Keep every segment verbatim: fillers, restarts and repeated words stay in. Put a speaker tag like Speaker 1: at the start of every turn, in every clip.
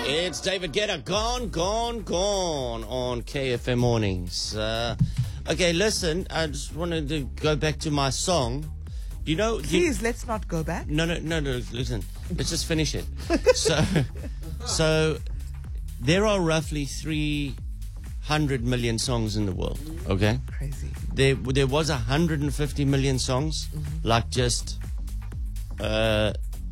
Speaker 1: It's David Guetta, gone, gone, gone on K F M Mornings. Uh, okay, listen, I just wanted to go back to my song. Do you know?
Speaker 2: Please,
Speaker 1: you,
Speaker 2: let's not go back.
Speaker 1: No, no, no, no, listen. Let's just finish it. so, so, there are roughly three hundred million songs in the world, okay?
Speaker 2: Crazy.
Speaker 1: There, there was one hundred fifty million songs, mm-hmm. like just uh,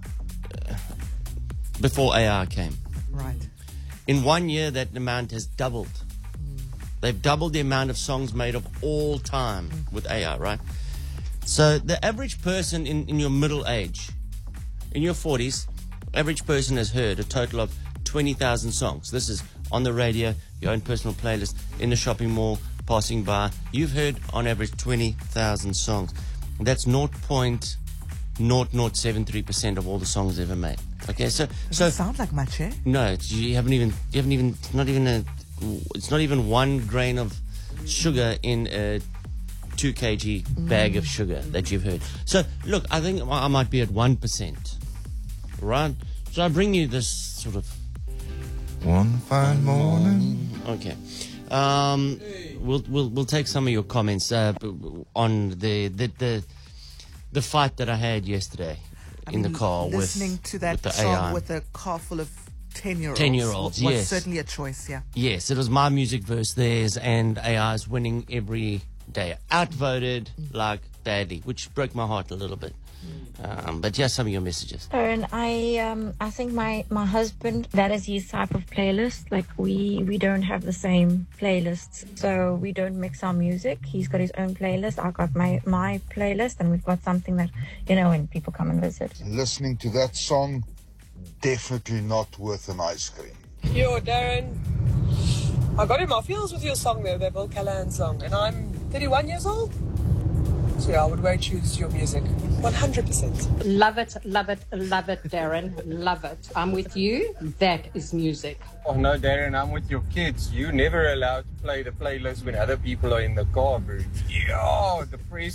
Speaker 1: before A I came.
Speaker 2: Right.
Speaker 1: In one year, that amount has doubled. Mm. They've doubled the amount of songs made of all time mm. with A I, right? So the average person in, in your middle age, in your forties, average person has heard a total of twenty thousand songs. This is on the radio, your own personal playlist, in the shopping mall, passing by. You've heard, on average, twenty thousand songs. That's zero point zero zero seven three percent of all the songs ever made. Okay, so
Speaker 2: Does
Speaker 1: so
Speaker 2: it sound like much, eh?
Speaker 1: no, it's, you haven't even you haven't even it's not even a it's not even one grain of sugar in a two kilogram bag mm. of sugar that you've heard. So look, I think I might be at one percent, right? So I bring you this sort of
Speaker 3: one fine morning.
Speaker 1: Okay, um, we'll we'll we'll take some of your comments uh, on the the the the fight that I had yesterday.
Speaker 2: I
Speaker 1: in
Speaker 2: mean,
Speaker 1: the car
Speaker 2: listening
Speaker 1: with,
Speaker 2: to that
Speaker 1: with the
Speaker 2: song
Speaker 1: A I.
Speaker 2: with a car full of ten-year-olds,
Speaker 1: ten-year-olds,
Speaker 2: was
Speaker 1: yes.
Speaker 2: certainly a choice, yeah.
Speaker 1: Yes, it was my music versus theirs, and A I is winning every day. Outvoted, mm. like, badly, which broke my heart a little bit. Um, but just some of your messages.
Speaker 4: And I, um, I think my, my husband, that is his type of playlist. Like we, we don't have the same playlists, so we don't mix our music. He's got his own playlist. I got my my playlist, and we've got something that, you know, when people come and visit.
Speaker 5: Listening to that song, definitely not worth an ice cream.
Speaker 6: Yo, Darren, I got in my feels with your song there, that Bill Callahan song, and I'm thirty-one years old. So yeah, I would way choose your music. one hundred percent.
Speaker 7: Love it, love it, love it, Darren. Love it. I'm with you. That is music.
Speaker 8: Oh no, Darren, I'm with your kids. You're never allowed to play the playlist when other people are in the car, bro. Yeah, the press